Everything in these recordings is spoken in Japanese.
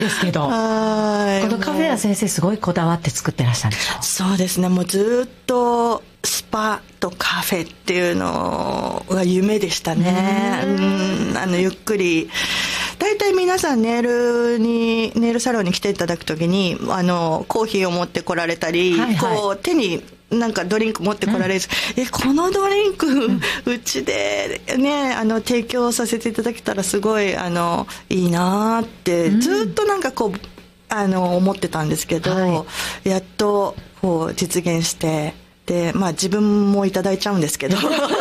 ですけど、このカフェは先生すごいこだわって作ってらっしゃるんでしょ？ そうですね、もうずっとスパとカフェっていうのが夢でしたね。ゆっくり、大体皆さんネイルサロンに来ていただくときにコーヒーを持ってこられたり、こう手になんかドリンク持ってこられる、このドリンク、うちでね提供させていただけたらすごいいいなってずっとなんかこう思ってたんですけど、やっとこう実現して、で自分もいただいちゃうんですけど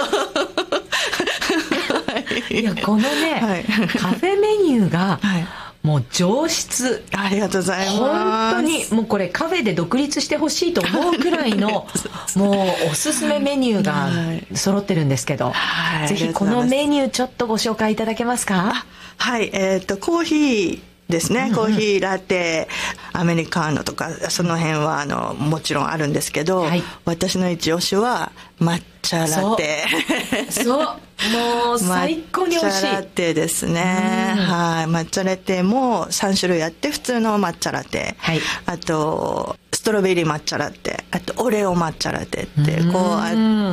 いやこのね、カフェメニューが、もう上質。 ありがとうございます。 本当にもうこれカフェで独立してほしいと思うくらいのもうおすすめメニューが揃ってるんですけど、ぜひこのメニューちょっとご紹介いただけますか？ はい、コーヒーですね、コーヒーラテ、アメリカーノとかその辺はもちろんあるんですけど、私の一押しは抹茶ラテ。 そうもう最高に美味しい抹茶ラテですね。抹茶ラテも3種類あって、普通の抹茶ラテ、あとストロベリー抹茶ラテ、あとオレオ抹茶ラテってこうあって、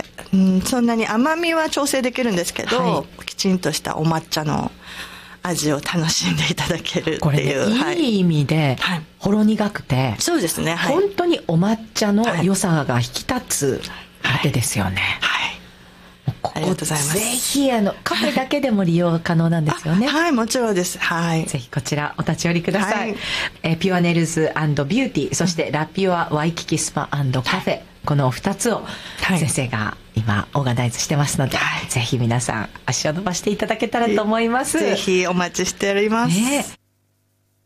そんなに甘みは調整できるんですけど、きちんとしたお抹茶の味を楽しんでいただけるっていう、 これね、いい意味でほろ苦くて、 そうですね、 本当にお抹茶の良さが引き立つラテですよね。 ありがとうございます。 ぜひカフェだけでも利用可能なんですよね。 はい、もちろんです。ぜひこちらお立ち寄りください。ピュアネルズ&ビューティー、そしてラピュアワイキキスパ&カフェ、この2つを先生が今オーガナイズしてますので、ぜひ皆さん足を伸ばしていただけたらと思います。 ぜひお待ちしております。